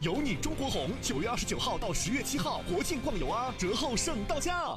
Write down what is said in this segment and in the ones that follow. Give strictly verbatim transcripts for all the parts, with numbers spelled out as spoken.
有你中国红，九月二十九号到十月七号国庆逛游啊，折后剩到家。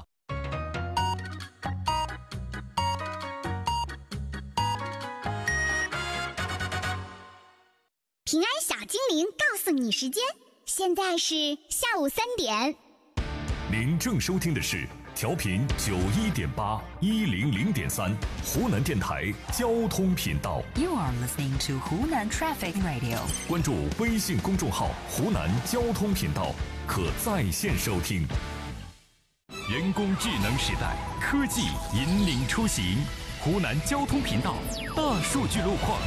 平安小精灵告诉你时间，现在是下午三点。 您正收听的是调频九一点八一零零点三湖南电台交通频道。 You are listening to 湖南 Traffic Radio。 关注微信公众号湖南交通频道，可在线收听。人工智能时代，科技引领出行。湖南交通频道大数据路况。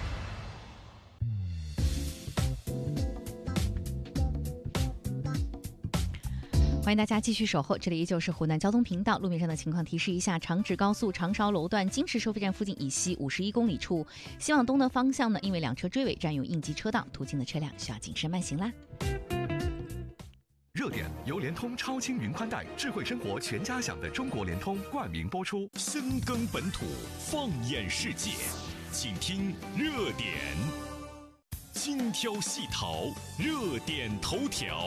欢迎大家继续守候，这里依旧是湖南交通频道。路面上的情况提示一下：长直高速长烧楼段金石收费站附近以西五十一公里处，西往东的方向呢，因为两车追尾占用应急车道，途经的车辆需要谨慎慢行啦。 热点由联通超轻云宽带，智慧生活全家享的中国联通冠名播出。 深耕本土，放眼世界，请听热点，精挑细淘，热点头条。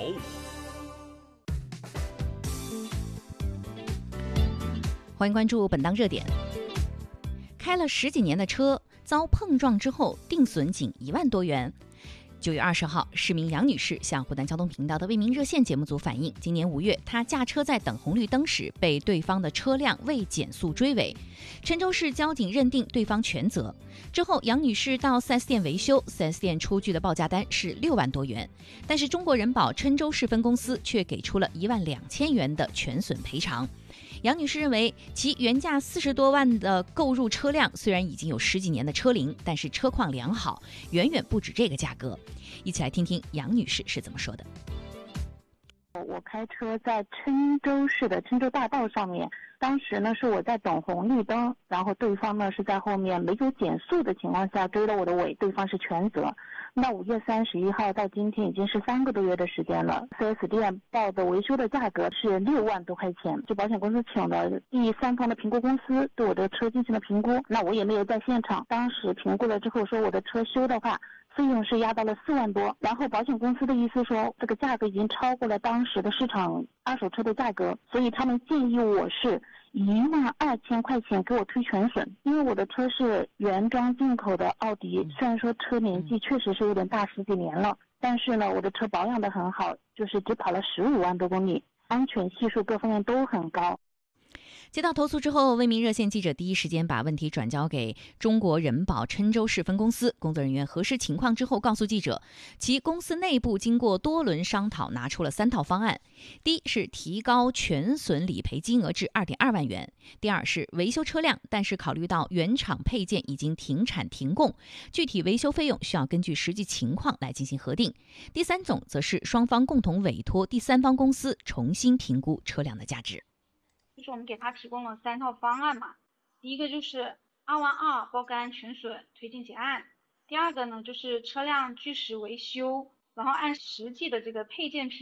欢迎关注本档热点。开了十几年的车遭碰撞之后定损仅一万多元。九月二十号，市民杨女士向湖南交通频道的为民热线节目组反映，今年五月她驾车在等红绿灯时被对方的车辆未减速追尾，郴州市交警认定对方全责。之后杨女士到 四 S 店维修， 四 S 店出具的报价单是六万多元，但是中国人保郴州市分公司却给出了一万两千元的全损赔偿。杨女士认为，其原价四十多万的购入车辆虽然已经有十几年的车龄，但是车况良好，远远不止这个价格。一起来听听杨女士是怎么说的。 我开车在郴州市的郴州大道上面，当时呢是我在等红绿灯，然后对方呢是在后面没有减速的情况下追了我的尾，对方是全责。那五月三十一号到今天已经是三个多月的时间了， 四 S 店报的维修的价格是六万多块钱，就保险公司请了第三方的评估公司对我的车进行了评估，那我也没有在现场，当时评估了之后说我的车修的话费用是压到了四万多，然后保险公司的意思说这个价格已经超过了当时的市场二手车的价格，所以他们建议我是一万二千块钱给我推全损。因为我的车是原装进口的奥迪，虽然说车年纪确实是有点大，十几年了，但是呢我的车保养得很好，就是只跑了十五万多公里，安全系数各方面都很高。 接到投诉之后，为民热线记者第一时间把问题转交给中国人保郴州市分公司，工作人员核实情况之后告诉记者，其公司内部经过多轮商讨，拿出了三套方案。第一是提高全损理赔金额至 二点二万元，第二是维修车辆，但是考虑到原厂配件已经停产停供，具体维修费用需要根据实际情况来进行核定。第三种则是双方共同委托第三方公司重新评估车辆的价值。 就是我们给他提供了三套方案嘛，第一个就是二万二包干全损推进结案，第二个呢就是车辆据实维修，然后按实际的这个配件